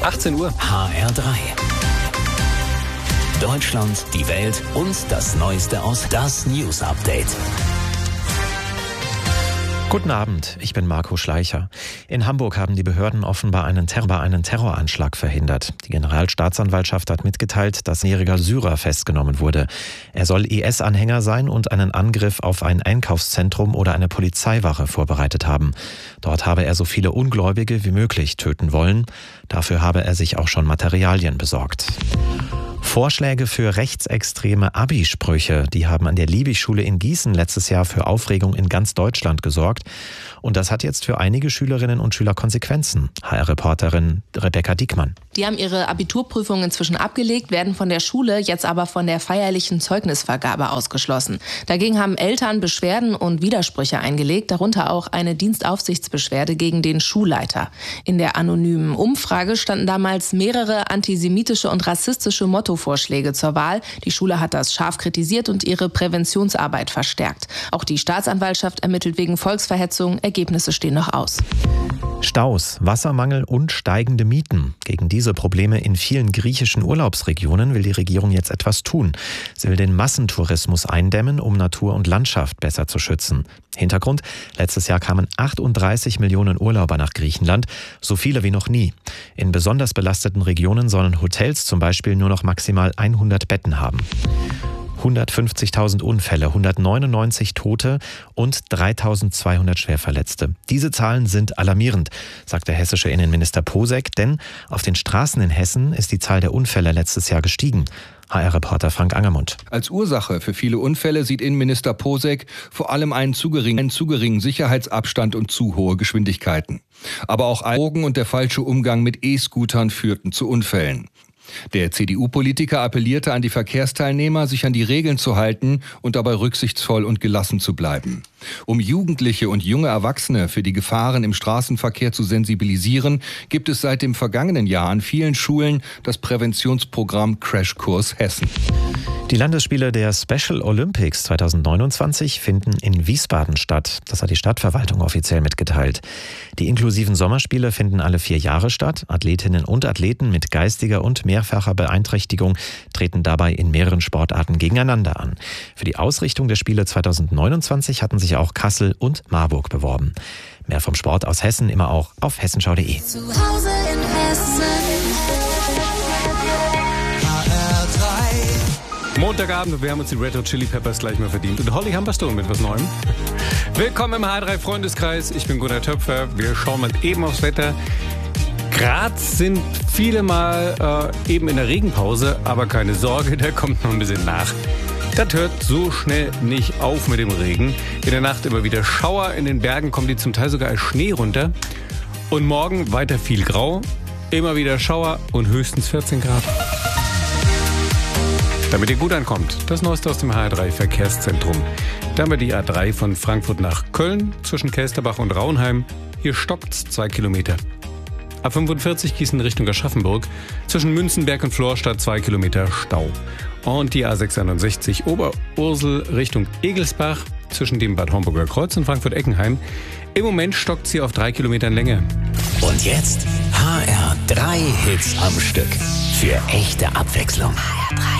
18 Uhr. HR3. Deutschland, die Welt und das Neueste aus Das News Update. Guten Abend, ich bin Marco Schleicher. In Hamburg haben die Behörden offenbar einen Terroranschlag verhindert. Die Generalstaatsanwaltschaft hat mitgeteilt, dass ein jähriger Syrer festgenommen wurde. Er soll IS-Anhänger sein und einen Angriff auf ein Einkaufszentrum oder eine Polizeiwache vorbereitet haben. Dort habe er so viele Ungläubige wie möglich töten wollen. Dafür habe er sich auch schon Materialien besorgt. Vorschläge für rechtsextreme Abi-Sprüche, die haben an der Liebig-Schule in Gießen letztes Jahr für Aufregung in ganz Deutschland gesorgt. Und das hat jetzt für einige Schülerinnen und Schüler Konsequenzen. HR-Reporterin Rebecca Diekmann. Die haben ihre Abiturprüfung inzwischen abgelegt, werden von der Schule jetzt aber von der feierlichen Zeugnisvergabe ausgeschlossen. Dagegen haben Eltern Beschwerden und Widersprüche eingelegt, darunter auch eine Dienstaufsichtsbeschwerde gegen den Schulleiter. In der anonymen Umfrage standen damals mehrere antisemitische und rassistische Mottovorschläge zur Wahl. Die Schule hat das scharf kritisiert und ihre Präventionsarbeit verstärkt. Auch die Staatsanwaltschaft ermittelt wegen Volksverhetzung. Ergebnisse stehen noch aus. Staus, Wassermangel und steigende Mieten. Gegen diese Probleme in vielen griechischen Urlaubsregionen will die Regierung jetzt etwas tun. Sie will den Massentourismus eindämmen, um Natur und Landschaft besser zu schützen. Hintergrund: letztes Jahr kamen 38 Millionen Urlauber nach Griechenland, so viele wie noch nie. In besonders belasteten Regionen sollen Hotels zum Beispiel nur noch maximal 100 Betten haben. 150.000 Unfälle, 199 Tote und 3.200 Schwerverletzte. Diese Zahlen sind alarmierend, sagt der hessische Innenminister Posek, denn auf den Straßen in Hessen ist die Zahl der Unfälle letztes Jahr gestiegen. HR-Reporter Frank Angermund. Als Ursache für viele Unfälle sieht Innenminister Posek vor allem einen zu geringen Sicherheitsabstand und zu hohe Geschwindigkeiten. Aber auch Drogen und der falsche Umgang mit E-Scootern führten zu Unfällen. Der CDU-Politiker appellierte an die Verkehrsteilnehmer, sich an die Regeln zu halten und dabei rücksichtsvoll und gelassen zu bleiben. Um Jugendliche und junge Erwachsene für die Gefahren im Straßenverkehr zu sensibilisieren, gibt es seit dem vergangenen Jahr an vielen Schulen das Präventionsprogramm Crashkurs Hessen. Die Landesspiele der Special Olympics 2029 finden in Wiesbaden statt. Das hat die Stadtverwaltung offiziell mitgeteilt. Die inklusiven Sommerspiele finden alle 4 Jahre statt. Athletinnen und Athleten mit geistiger und mehrfacher Beeinträchtigung treten dabei in mehreren Sportarten gegeneinander an. Für die Ausrichtung der Spiele 2029 hatten sich auch Kassel und Marburg beworben. Mehr vom Sport aus Hessen immer auch auf hessenschau.de. Zu Hause in Hessen. Montagabend, wir haben uns die Red Hot Chili Peppers gleich mal verdient. Und Holly Humberstone mit was Neuem. Willkommen im H3 Freundeskreis. Ich bin Gunnar Töpfer. Wir schauen mal eben aufs Wetter. Gerade sind viele mal eben in der Regenpause, aber keine Sorge, da kommt noch ein bisschen nach. Das hört so schnell nicht auf mit dem Regen. In der Nacht immer wieder Schauer, in den Bergen kommen die zum Teil sogar als Schnee runter. Und morgen weiter viel Grau, immer wieder Schauer und höchstens 14 Grad. Damit ihr gut ankommt, das Neueste aus dem HR3 Verkehrszentrum. Da haben wir die A3 von Frankfurt nach Köln zwischen Kelsterbach und Raunheim. Hier stockt's 2 Kilometer. A45 Gießen Richtung Aschaffenburg. Zwischen Münzenberg und Florstadt 2 Kilometer Stau. Und die A661 Oberursel Richtung Egelsbach zwischen dem Bad Homburger Kreuz und Frankfurt-Eckenheim. Im Moment stockt sie auf 3 Kilometern Länge. Und jetzt HR3 Hits am Stück. Für echte Abwechslung. HR3.